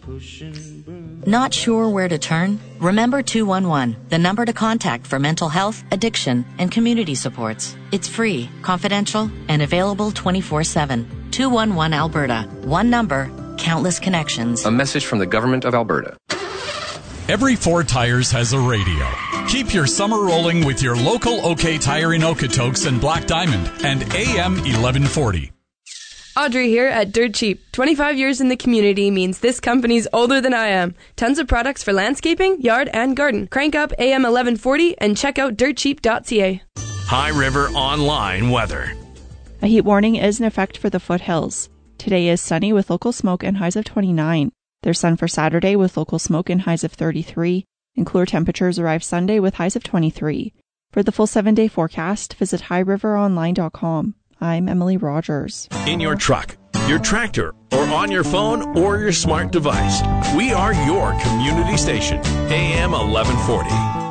Not sure where to turn? Remember 211, the number to contact for mental health, addiction, and community supports. It's free, confidential, and available 24/7. 211 Alberta. One number, countless connections. A message from the Government of Alberta. Every Ford Tires has a radio. Keep your summer rolling with your local OK Tire in Okotoks and Black Diamond and AM 1140. Audrey here at Dirt Cheap. 25 years in the community means this company's older than I am. Tons of products for landscaping, yard, and garden. Crank up AM 1140 and check out dirtcheap.ca. High River Online weather. A heat warning is in effect for the foothills. Today is sunny with local smoke and highs of 29. There's sun for Saturday with local smoke and highs of 33. And cooler temperatures arrive Sunday with highs of 23. For the full 7-day forecast, visit highriveronline.com. I'm Emily Rogers. In your truck, your tractor, or on your phone or your smart device, we are your community station, AM 1140.